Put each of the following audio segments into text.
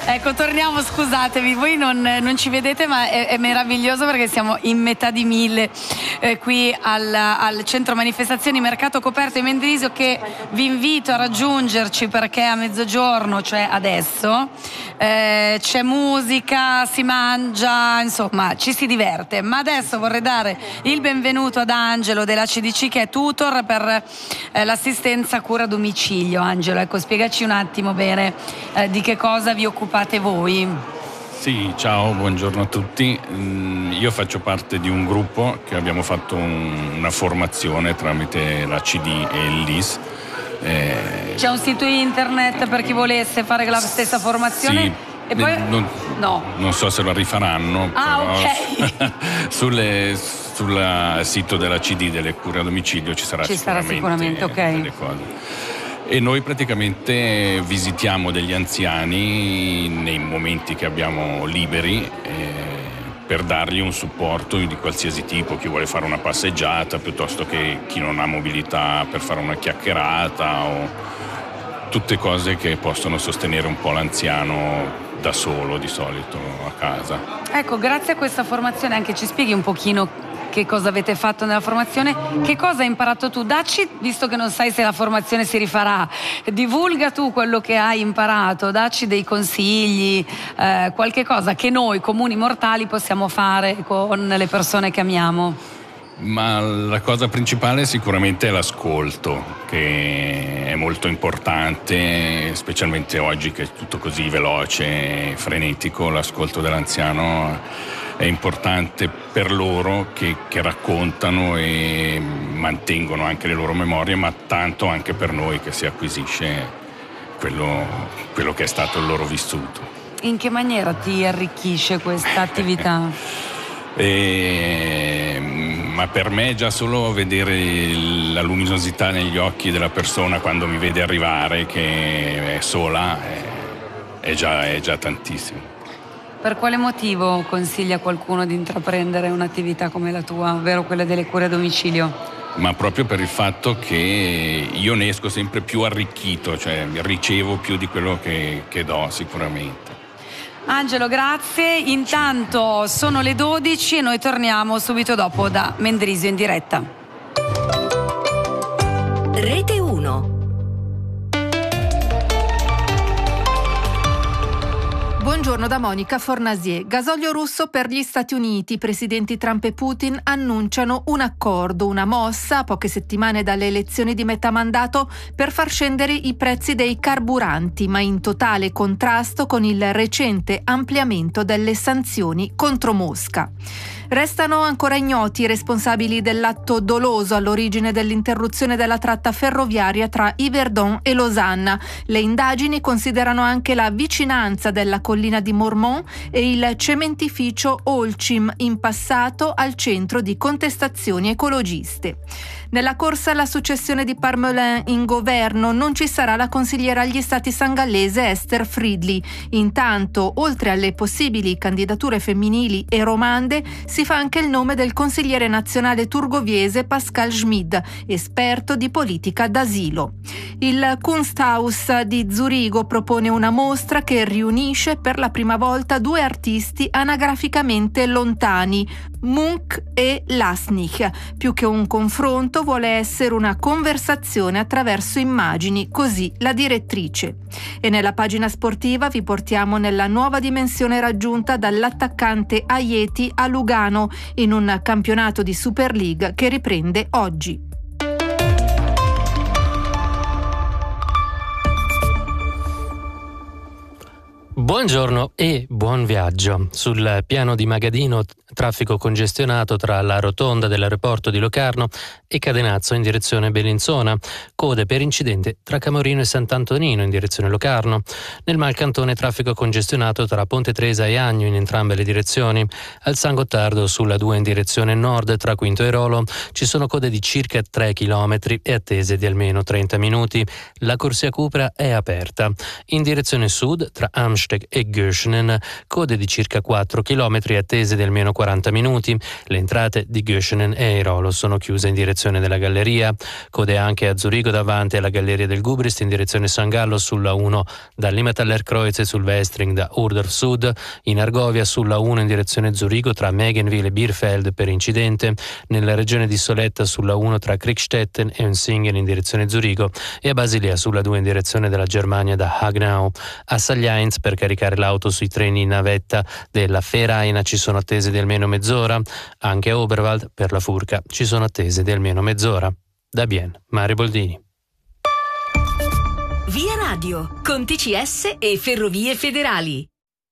Ecco, torniamo, scusatevi, voi non ci vedete, ma è meraviglioso perché siamo in metà di mille qui al centro manifestazioni Mercato Coperto di Mendrisio, che vi invito a raggiungerci perché a mezzogiorno, cioè adesso, c'è musica, si mangia, insomma ci si diverte. Ma adesso vorrei dare il benvenuto ad Angelo della CDC, che è tutor per l'assistenza cura a domicilio. Angelo, ecco, spiegaci un attimo bene di che cosa vi occupate voi. Sì, ciao, buongiorno a tutti. Io faccio parte di un gruppo che abbiamo fatto una formazione tramite la CD e il LIS. C'è un sito internet per chi volesse fare la stessa formazione? Sì, e poi non so se lo rifaranno, però ok. sul sito della CD delle cure a domicilio ci sarà sicuramente ok. delle cose. E noi praticamente visitiamo degli anziani nei momenti che abbiamo liberi per dargli un supporto di qualsiasi tipo, chi vuole fare una passeggiata piuttosto che chi non ha mobilità per fare una chiacchierata, o tutte cose che possono sostenere un po' l'anziano da solo di solito a casa. Ecco, grazie a questa formazione anche ci spieghi un pochino che cosa avete fatto nella formazione, che cosa hai imparato tu? Dacci, visto che non sai se la formazione si rifarà, divulga tu quello che hai imparato, dacci dei consigli, qualche cosa che noi comuni mortali possiamo fare con le persone che amiamo. Ma la cosa principale sicuramente è l'ascolto, che è molto importante, specialmente oggi che è tutto così veloce e frenetico. L'ascolto dell'anziano è importante per loro che raccontano e mantengono anche le loro memorie, ma tanto anche per noi che si acquisisce quello che è stato il loro vissuto. In che maniera ti arricchisce questa attività? Ma per me già solo vedere la luminosità negli occhi della persona quando mi vede arrivare che è sola è già tantissimo. Per quale motivo consiglia a qualcuno di intraprendere un'attività come la tua, ovvero quella delle cure a domicilio? Ma proprio per il fatto che io ne esco sempre più arricchito, cioè ricevo più di quello che do sicuramente. Angelo, grazie. Intanto sono le 12 e noi torniamo subito dopo da Mendrisio in diretta. Rete 1. Buongiorno da Monica Fornasier. Gasolio russo per gli Stati Uniti. I presidenti Trump e Putin annunciano un accordo, una mossa a poche settimane dalle elezioni di metà mandato per far scendere i prezzi dei carburanti, ma in totale contrasto con il recente ampliamento delle sanzioni contro Mosca. Restano ancora ignoti i responsabili dell'atto doloso all'origine dell'interruzione della tratta ferroviaria tra Yverdon e Losanna. Le indagini considerano anche la vicinanza della collina di Mormont e il cementificio Holcim, in passato al centro di contestazioni ecologiste. Nella corsa alla successione di Parmelin in governo non ci sarà la consigliera agli stati sangallese Esther Fridley. Intanto, oltre alle possibili candidature femminili e romande, si fa anche il nome del consigliere nazionale turgoviese Pascal Schmid, esperto di politica d'asilo. Il Kunsthaus di Zurigo propone una mostra che riunisce per la prima volta due artisti anagraficamente lontani, Munch e Lasnik. Più che un confronto vuole essere una conversazione attraverso immagini, così la direttrice. E nella pagina sportiva vi portiamo nella nuova dimensione raggiunta dall'attaccante Aieti a Lugano in un campionato di Super League che riprende oggi. Buongiorno e buon viaggio. Sul piano di Magadino, traffico congestionato tra la rotonda dell'aeroporto di Locarno e Cadenazzo in direzione Bellinzona. Code per incidente tra Camorino e Sant'Antonino in direzione Locarno. Nel Malcantone traffico congestionato tra Ponte Tresa e Agno in entrambe le direzioni. Al San Gottardo sulla 2 in direzione nord tra Quinto e Rolo ci sono code di circa 3 km e attese di almeno 30 minuti. La corsia Cupra è aperta. In direzione sud tra Amstetten Winnipeg e Göschenen, code di circa 4 km attese di almeno 40 minuti. Le entrate di Göschenen e Airolo sono chiuse in direzione della galleria. Code anche a Zurigo davanti alla galleria del Gubrist in direzione San Gallo sulla 1 da Limmatallerkreuz e sul Westring da Urdorf Sud, in Argovia sulla 1 in direzione Zurigo tra Megenville e Bierfeld per incidente, nella regione di Soletta sulla 1 tra Kriegstetten e Unsingen in direzione Zurigo e a Basilea sulla 2 in direzione della Germania da Hagenau. A Sagliainz per caricare l'auto sui treni in navetta della Vereina ci sono attese di almeno mezz'ora. Anche a Oberwald per la Furka ci sono attese di almeno mezz'ora. Da Bien, Mario Boldini. Via Radio, con TCS e Ferrovie Federali.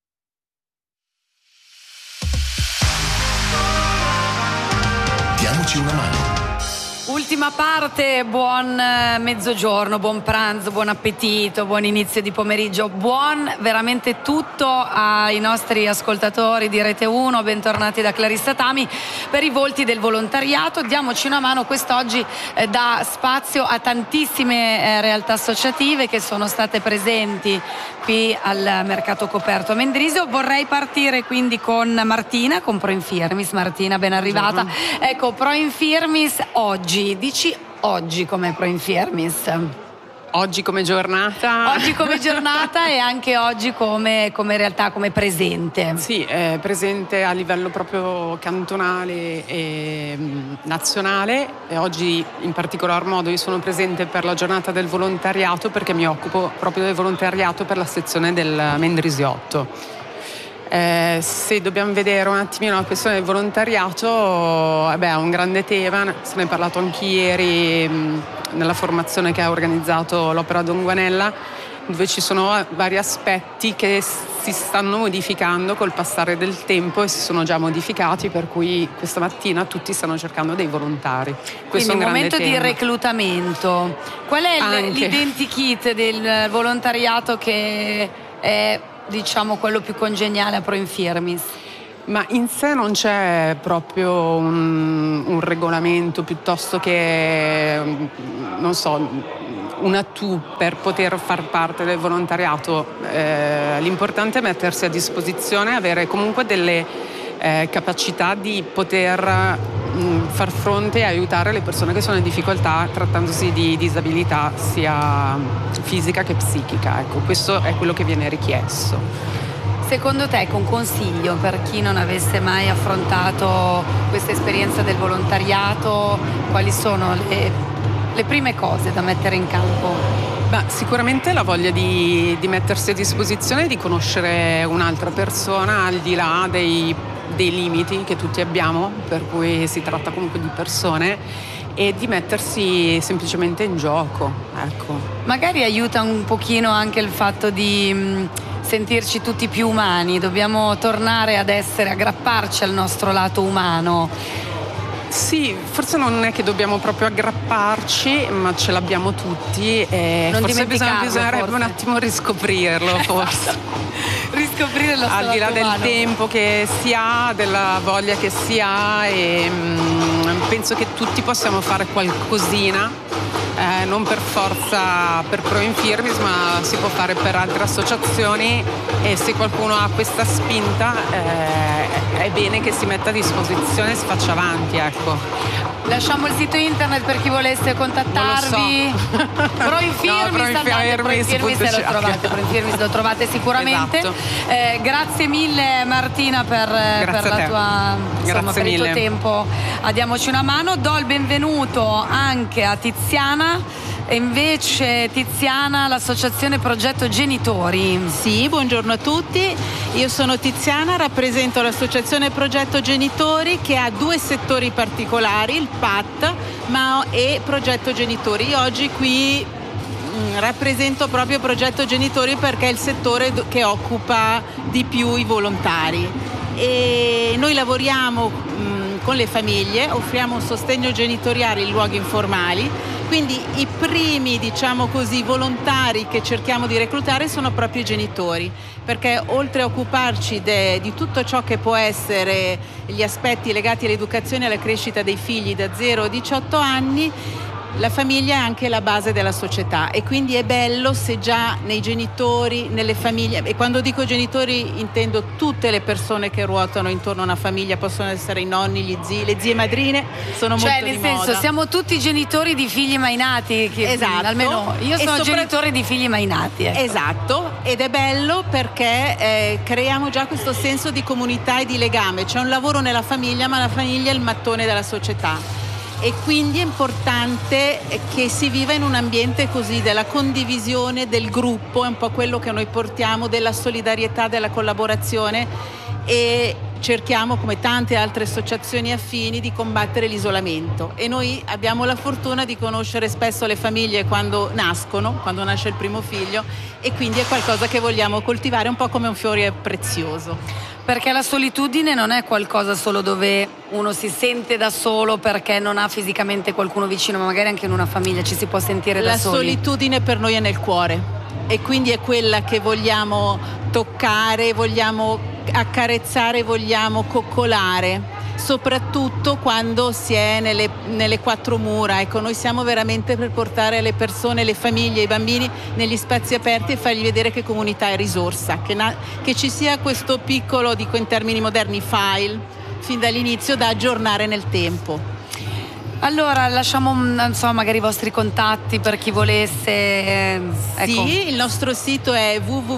Diamoci una mano. Ultima parte, buon mezzogiorno, buon pranzo, buon appetito, buon inizio di pomeriggio, buon veramente tutto ai nostri ascoltatori di Rete 1, bentornati da Clarissa Tami per i volti del volontariato. Diamoci una mano, quest'oggi dà spazio a tantissime realtà associative che sono state presenti qui al Mercato Coperto a Mendrisio. Vorrei partire quindi con Martina, con Pro Infirmis. Martina, ben arrivata. Ecco, Pro Infirmis oggi, dici oggi come Pro Infirmis? Oggi come giornata? Oggi come giornata e anche oggi come realtà, come presente. Sì, presente a livello proprio cantonale e nazionale. E oggi in particolar modo io sono presente per la giornata del volontariato perché mi occupo proprio del volontariato per la sezione del Mendrisiotto. Se dobbiamo vedere un attimino la questione del volontariato, è un grande tema, se ne è parlato anche ieri nella formazione che ha organizzato l'Opera Donguanella, dove ci sono vari aspetti che si stanno modificando col passare del tempo e si sono già modificati, per cui questa mattina tutti stanno cercando dei volontari. Quindi è un momento di reclutamento. Qual è l'identikit del volontariato che è, diciamo, quello più congeniale a Pro Infirmis? Ma in sé non c'è proprio un regolamento piuttosto che, non so, una per poter far parte del volontariato. L'importante è mettersi a disposizione, avere comunque delle capacità di poter far fronte e aiutare le persone che sono in difficoltà, trattandosi di disabilità sia fisica che psichica. Ecco, questo è quello che viene richiesto. Secondo te, con consiglio per chi non avesse mai affrontato questa esperienza del volontariato, quali sono le prime cose da mettere in campo? Sicuramente la voglia di mettersi a disposizione, di conoscere un'altra persona al di là dei limiti che tutti abbiamo, per cui si tratta comunque di persone, e di mettersi semplicemente in gioco. Ecco. Magari aiuta un pochino anche il fatto di sentirci tutti più umani, dobbiamo tornare ad aggrapparci al nostro lato umano. Sì, forse non è che dobbiamo proprio aggrapparci, ma ce l'abbiamo tutti e forse bisognerebbe un attimo riscoprirlo, forse. Riscoprire lo al di là del tempo che si ha, della voglia che si ha, e penso che tutti possiamo fare qualcosina. Non per forza per Pro Infirmis, ma si può fare per altre associazioni, e se qualcuno ha questa spinta è bene che si metta a disposizione e si faccia avanti, ecco. Lasciamo il sito internet per chi volesse contattarvi. Pro Infirmis lo trovate sicuramente. Esatto. Grazie mille Martina per il tuo tempo. Diamoci una mano. Do il benvenuto anche a Tiziana. E invece Tiziana, l'associazione Progetto Genitori. Sì, buongiorno a tutti. Io sono Tiziana, rappresento l'associazione Progetto Genitori, che ha due settori particolari, il PAT e Progetto Genitori. Io oggi qui rappresento proprio Progetto Genitori perché è il settore che occupa di più i volontari, e noi lavoriamo con le famiglie, offriamo un sostegno genitoriale in luoghi informali. Quindi i primi, diciamo così, volontari che cerchiamo di reclutare sono proprio i genitori, perché oltre a occuparci di tutto ciò che può essere gli aspetti legati all'educazione e alla crescita dei figli da 0 a 18 anni, La famiglia è anche la base della società e quindi è bello se già nei genitori, nelle famiglie, e quando dico genitori intendo tutte le persone che ruotano intorno a una famiglia, possono essere i nonni, gli zii, le zie madrine, sono molto di moda. Cioè, nel senso, siamo tutti genitori di figli mai nati, esatto. Almeno io sono genitore di figli mai nati. Ecco. Esatto, ed è bello perché creiamo già questo senso di comunità e di legame. C'è un lavoro nella famiglia, ma la famiglia è il mattone della società. E quindi è importante che si viva in un ambiente così, della condivisione, del gruppo, è un po' quello che noi portiamo, della solidarietà, della collaborazione, e cerchiamo, come tante altre associazioni affini, di combattere l'isolamento. E noi abbiamo la fortuna di conoscere spesso le famiglie quando nascono, quando nasce il primo figlio, e quindi è qualcosa che vogliamo coltivare un po' come un fiore prezioso. Perché la solitudine non è qualcosa solo dove uno si sente da solo perché non ha fisicamente qualcuno vicino, ma magari anche in una famiglia ci si può sentire da soli. La solitudine per noi è nel cuore e quindi è quella che vogliamo toccare, vogliamo accarezzare, vogliamo coccolare, soprattutto quando si è nelle quattro mura. Ecco, noi siamo veramente per portare le persone, le famiglie, i bambini negli spazi aperti e fargli vedere che comunità è risorsa, che ci sia questo piccolo, dico in termini moderni, file fin dall'inizio da aggiornare nel tempo. Allora, lasciamo, non so, magari i vostri contatti per chi volesse. Ecco. Sì, il nostro sito è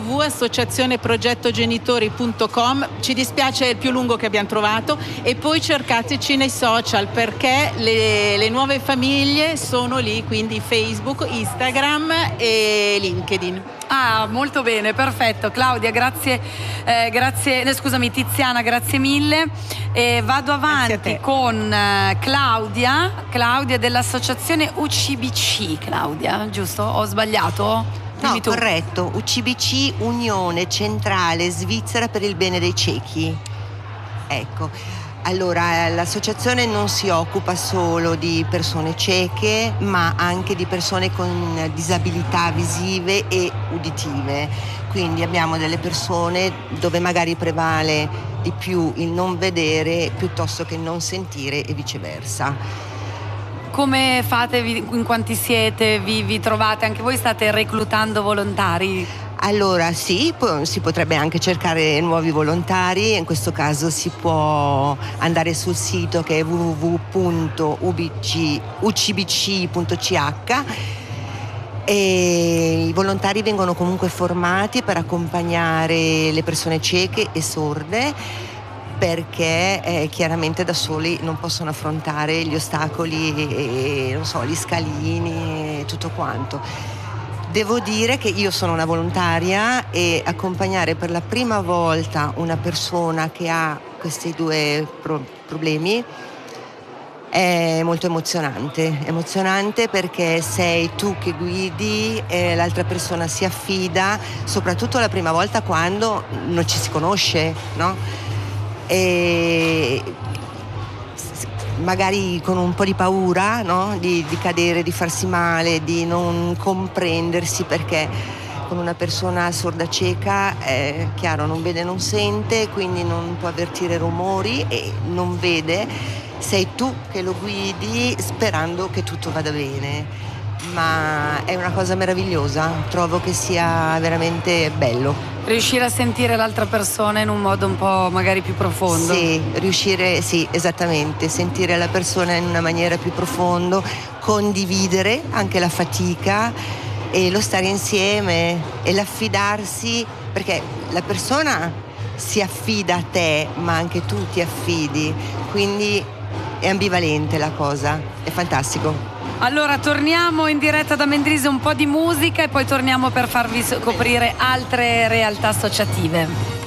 www.associazioneprogettogenitori.com. Ci dispiace, è il più lungo che abbiamo trovato. E poi cercateci nei social perché le nuove famiglie sono lì, quindi Facebook, Instagram e LinkedIn. Ah, molto bene, perfetto. Claudia, grazie, scusami, Tiziana, grazie mille. Vado avanti con Claudia dell'associazione UCBC. Claudia, giusto? Ho sbagliato? No, corretto. UCBC, Unione Centrale Svizzera per il Bene dei Ciechi. Ecco. Allora, l'associazione non si occupa solo di persone cieche, ma anche di persone con disabilità visive e uditive. Quindi abbiamo delle persone dove magari prevale di più il non vedere piuttosto che il non sentire e viceversa. Come fate? In quanti siete? Vi trovate? Anche voi state reclutando volontari? Allora sì, si potrebbe anche cercare nuovi volontari, in questo caso si può andare sul sito che è www.ucbc.ch e i volontari vengono comunque formati per accompagnare le persone cieche e sorde, perché chiaramente da soli non possono affrontare gli ostacoli, non so, gli scalini e tutto quanto. Devo dire che io sono una volontaria e accompagnare per la prima volta una persona che ha questi due problemi è molto emozionante perché sei tu che guidi e l'altra persona si affida, soprattutto la prima volta quando non ci si conosce, no? E magari con un po' di paura, no? Di cadere, di farsi male, di non comprendersi, perché con una persona sorda cieca è chiaro, non vede, non sente, quindi non può avvertire rumori e non vede. Sei tu che lo guidi sperando che tutto vada bene, ma è una cosa meravigliosa, trovo che sia veramente bello. Riuscire a sentire l'altra persona in un modo un po' magari più profondo. Sì, sì, esattamente, sentire la persona in una maniera più profonda, condividere anche la fatica e lo stare insieme e l'affidarsi, perché la persona si affida a te, ma anche tu ti affidi, quindi è ambivalente la cosa, è fantastico. Allora torniamo in diretta da Mendrisio, un po' di musica e poi torniamo per farvi scoprire altre realtà associative.